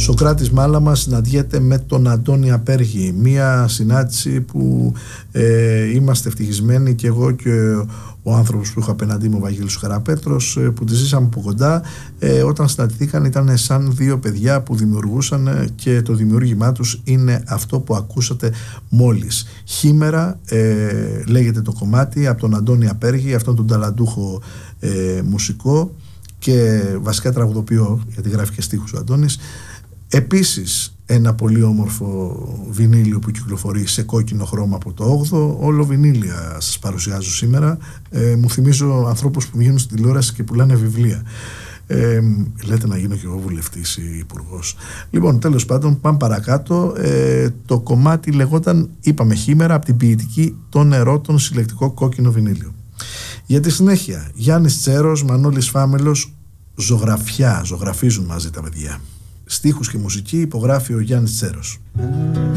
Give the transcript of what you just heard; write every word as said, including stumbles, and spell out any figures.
Σοκράτης Μάλαμα συναντιέται με τον Αντώνη Απέργη. Μία συνάντηση που ε, είμαστε ευτυχισμένοι και εγώ και ο άνθρωπος που έχω απέναντί μου, ο Βαγγέλης Χαραπέτρος, που τη ζήσαμε από κοντά. Ε, όταν συναντηθήκαν ήταν σαν δύο παιδιά που δημιουργούσαν και το δημιούργημά τους είναι αυτό που ακούσατε μόλις. Χήμερα ε, λέγεται το κομμάτι, από τον Αντώνη Απέργη, αυτόν τον ταλαντούχο ε, μουσικό και βασικά τραγουδοποιό, γιατί γράφει και στίχους ο Αντώνης. Επίσης ένα πολύ όμορφο βινίλιο που κυκλοφορεί σε κόκκινο χρώμα από το όγδοο. Όλο βινίλια σας παρουσιάζω σήμερα. ε, Μου θυμίζω ανθρώπους που βγαίνουν στην τηλεόραση και πουλάνε βιβλία. ε, Λέτε να γίνω και εγώ βουλευτής ή υπουργός. Λοιπόν, τέλος πάντων, πάμε παρακάτω. ε, Το κομμάτι λεγόταν, είπαμε, Χήμερα, από την ποιητική των Ερώτων, συλλεκτικό κόκκινο βινίλιο. Για τη συνέχεια, Γιάννης Τσέρος, Μανώλης Φάμελος, ζωγραφιά, ζωγραφίζουν μαζί τα παιδιά. Στίχους και μουσική υπογράφει ο Γιάννης Τσέρος.